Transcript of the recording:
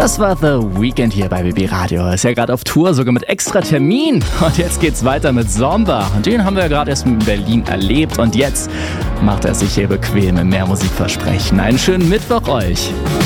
Das war The Weeknd hier bei BB Radio. Er ist ja gerade auf Tour, sogar mit extra Termin. Und jetzt geht's weiter mit Zomba. Und den haben wir ja gerade erst in Berlin erlebt. Und jetzt macht er sich hier bequem im Mehrmusikversprechen. Einen schönen Mittwoch euch.